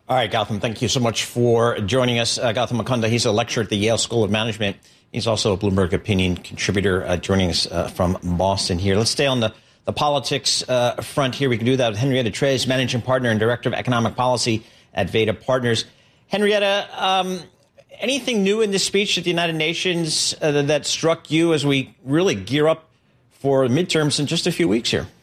All right, Gautam, thank you so much for joining us. Gautam Mukunda, he's a lecturer at the Yale School of Management. He's also a Bloomberg Opinion contributor joining us from Boston here. Let's stay on the politics front here. We can do that with Henrietta Treyz, managing partner and director of economic policy at Veda Partners. Henrietta, anything new in this speech at the United Nations that struck you as we really gear up for midterms in just a few weeks here?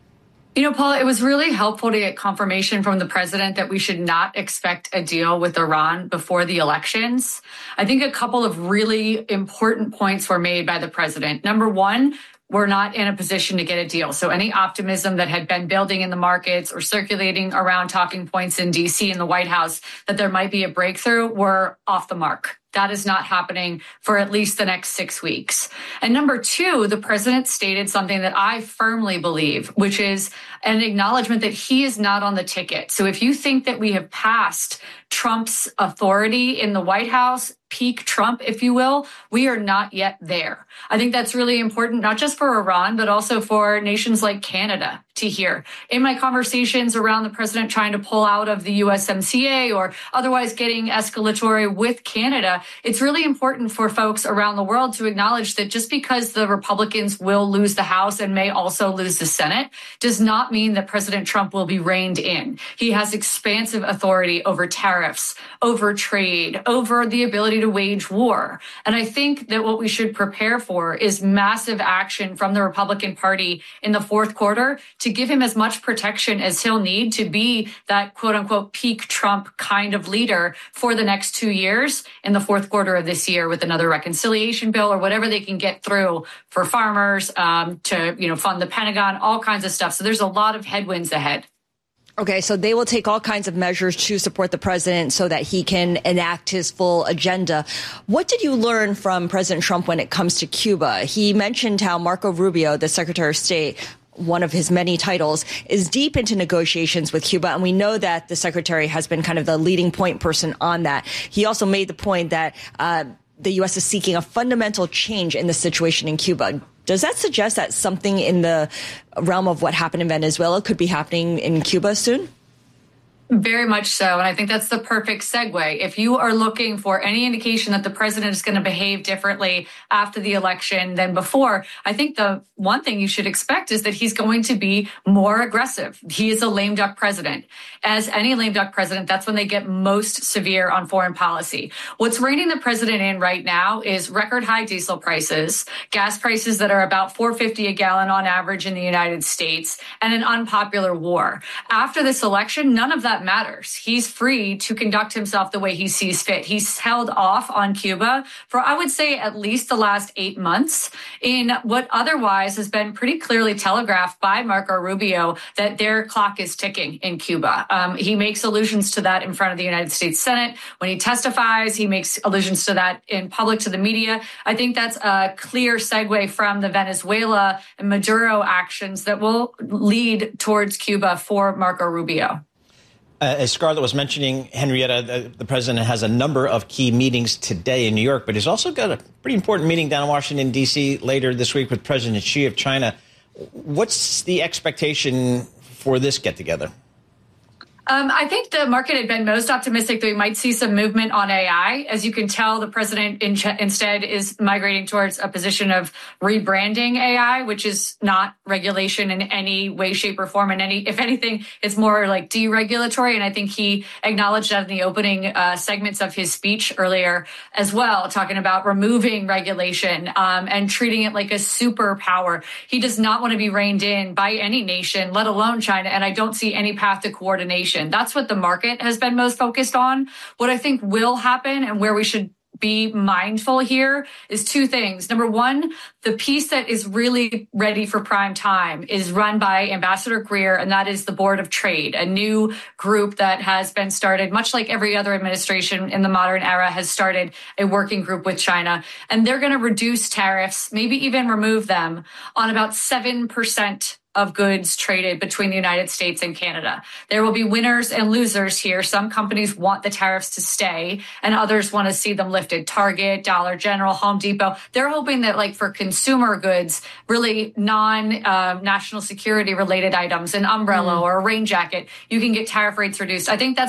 You know, Paul, it was really helpful to get confirmation from the president that we should not expect a deal with Iran before the elections. I think a couple of really important points were made by the president. Number one, we're not in a position to get a deal. So any optimism that had been building in the markets or circulating around talking points in D.C. and the White House that there might be a breakthrough were off the mark. That is not happening for at least the next 6 weeks. And number two, the president stated something that I firmly believe, which is an acknowledgement that he is not on the ticket. So if you think that we have passed Trump's authority in the White House, peak Trump, if you will, we are not yet there. I think that's really important, not just for Iran, but also for nations like Canada to hear. In my conversations around the president trying to pull out of the USMCA or otherwise getting escalatory with Canada, it's really important for folks around the world to acknowledge that just because the Republicans will lose the House and may also lose the Senate does not mean that President Trump will be reined in. He has expansive authority over tariffs, over trade, over the ability to wage war. And I think that what we should prepare for is massive action from the Republican Party in the fourth quarter to give him as much protection as he'll need to be that quote unquote peak Trump kind of leader for the next 2 years in the fourth quarter of this year with another reconciliation bill or whatever they can get through for farmers to fund the Pentagon, all kinds of stuff. So there's a lot of headwinds ahead. Okay, so they will take all kinds of measures to support the president so that he can enact his full agenda. What did you learn from President Trump when it comes to Cuba? He mentioned how Marco Rubio, the Secretary of State, one of his many titles, is deep into negotiations with Cuba. And we know that the secretary has been kind of the leading point person on that. He also made the point that the U.S. is seeking a fundamental change in the situation in Cuba. Does that suggest that something in the realm of what happened in Venezuela could be happening in Cuba soon? Very much so. And I think that's the perfect segue. If you are looking for any indication that the president is going to behave differently after the election than before, I think the one thing you should expect is that he's going to be more aggressive. He is a lame duck president. As any lame duck president, that's when they get most severe on foreign policy. What's reining the president in right now is record high diesel prices, gas prices that are about $4.50 a gallon on average in the United States, and an unpopular war. After this election, none of that matters. He's free to conduct himself the way he sees fit. He's held off on Cuba for, I would say, at least the last 8 months in what otherwise has been pretty clearly telegraphed by Marco Rubio that their clock is ticking in Cuba. He makes allusions to that in front of the United States Senate. When he testifies, he makes allusions to that in public to the media. I think that's a clear segue from the Venezuela and Maduro actions that will lead towards Cuba for Marco Rubio. As Scarlett was mentioning, Henrietta, the president has a number of key meetings today in New York, but he's also got a pretty important meeting down in Washington, D.C. later this week with President Xi of China. What's the expectation for this get-together? I think the market had been most optimistic that we might see some movement on AI. As you can tell, the president instead is migrating towards a position of rebranding AI, which is not regulation in any way, shape, or form. And if anything, it's more like deregulatory. And I think he acknowledged that in the opening segments of his speech earlier as well, talking about removing regulation and treating it like a superpower. He does not want to be reined in by any nation, let alone China. And I don't see any path to coordination. That's what the market has been most focused on. What I think will happen and where we should be mindful here is two things. Number one, the piece that is really ready for prime time is run by Ambassador Greer, and that is the Board of Trade, a new group that has been started, much like every other administration in the modern era has started a working group with China. And they're going to reduce tariffs, maybe even remove them on about 7% of goods traded between the United States and Canada. There will be winners and losers here. Some companies want the tariffs to stay and others want to see them lifted. Target, Dollar General, Home Depot. They're hoping that like for consumer goods, really non-national security related items, an umbrella or a rain jacket, you can get tariff rates reduced. I think that's